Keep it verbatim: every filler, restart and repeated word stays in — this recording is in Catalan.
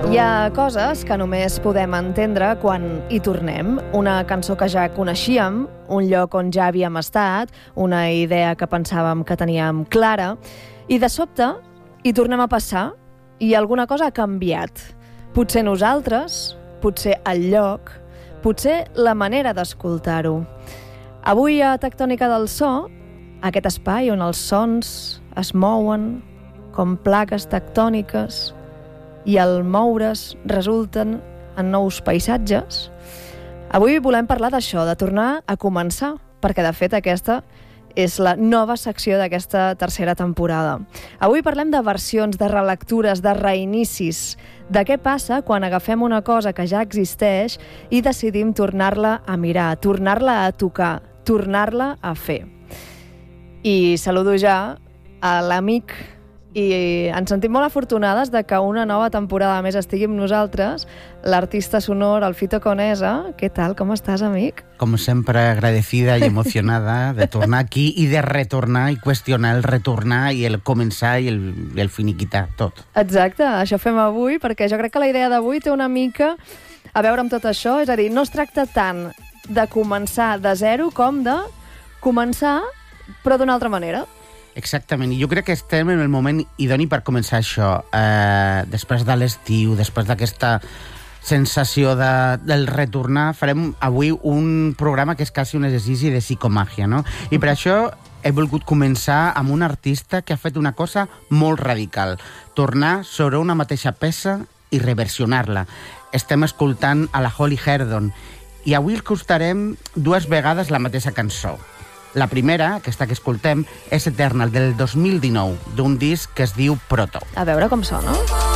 Hi ha coses que només podem entendre quan hi tornem. Una cançó que ja coneixíem, un lloc on ja havíem estat, una idea que pensàvem que teníem clara, i de sobte hi tornem a passar i alguna cosa ha canviat. Potser nosaltres, potser el lloc, potser la manera d'escoltar-ho. Avui a Tectònica del So, aquest espai on els sons es mouen com plaques tectòniques i al moure's resulten en nous paisatges. Avui volem parlar d'això, de tornar a començar, perquè de fet aquesta és la nova secció d'aquesta tercera temporada. Avui parlem de versions, de relectures, de reinicis, de què passa quan agafem una cosa que ja existeix i decidim tornar-la a mirar, tornar-la a tocar, tornar-la a fer. I saludo ja a l'amic i ens sentim molt afortunades de que una nova temporada més estigui amb nosaltres, l'artista sonor, el Fito Conesa. Què tal? Com estàs, amic? Com sempre, agradecida i emocionada de tornar aquí i de retornar i qüestionar el retornar i el començar i el, i el finiquitar, tot. Exacte, això fem avui, perquè jo crec que la idea d'avui té una mica a veure amb tot això, és a dir, no es tracta tant de començar de zero com de començar, però d'una altra manera. Exactament, i jo crec que estem en el moment idoni per començar això. Eh, després de l'estiu, després d'aquesta sensació de, del retornar, farem avui un programa que és quasi un exercici de psicomàgia, no? I per això he volgut començar amb un artista que ha fet una cosa molt radical, tornar sobre una mateixa peça i reversionar-la. Estem escoltant a la Holly Herdon i avui escoltarem dues vegades la mateixa cançó. La primera, aquesta que escoltem, és Eternal, del dos mil dinou, d'un disc que es diu Proto. A veure com sona.